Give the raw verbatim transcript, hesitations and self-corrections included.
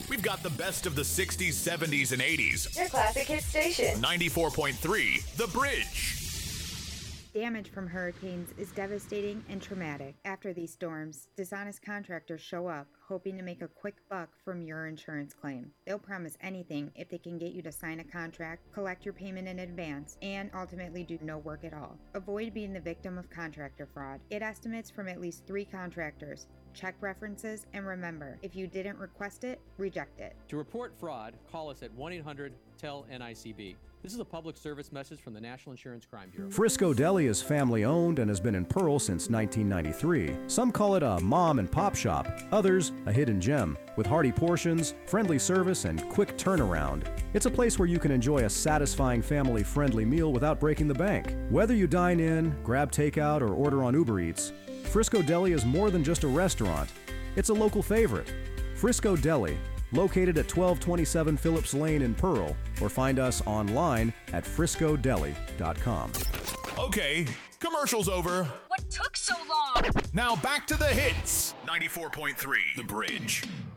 We've got the best of the sixties, seventies, and eighties. Your classic hit station. ninety-four point three, The Bridge. Damage from hurricanes is devastating and traumatic. After these storms, dishonest contractors show up, hoping to make a quick buck from your insurance claim. They'll promise anything if they can get you to sign a contract, collect your payment in advance, and ultimately do no work at all. Avoid being the victim of contractor fraud. Get estimates from at least three contractors. Check references, and remember, if you didn't request it, reject it. To report fraud, call us at one eight hundred T E L N I C B. This is a public service message from the National Insurance Crime Bureau. Frisco Deli is family-owned and has been in Pearl since nineteen ninety-three. Some call it a mom and pop shop, others a hidden gem. With hearty portions, friendly service, and quick turnaround, it's a place where you can enjoy a satisfying family-friendly meal without breaking the bank. Whether you dine in, grab takeout, or order on Uber Eats, Frisco Deli is more than just a restaurant. It's a local favorite. Frisco Deli, located at twelve twenty-seven Phillips Lane in Pearl, or find us online at frisco deli dot com. Okay, commercial's over. What took so long? Now back to the hits. ninety-four point three, The Bridge.